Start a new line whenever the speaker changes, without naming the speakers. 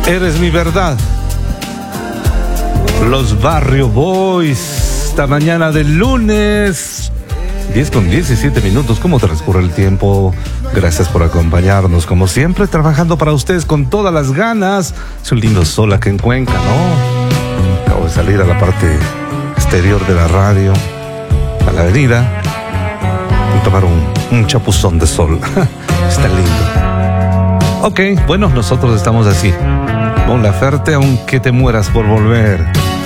Eres mi verdad. Los Barrio Boys, esta mañana del lunes, 10:17. ¿Cómo transcurre el tiempo? Gracias por acompañarnos, como siempre, trabajando para ustedes con todas las ganas. Es un lindo sol aquí en Cuenca, ¿no? Acabo de salir a la parte exterior de la radio, a la avenida, y tomar un chapuzón de sol. Está lindo. Ok, bueno, nosotros estamos así. Mon Laferte, aunque te mueras por volver.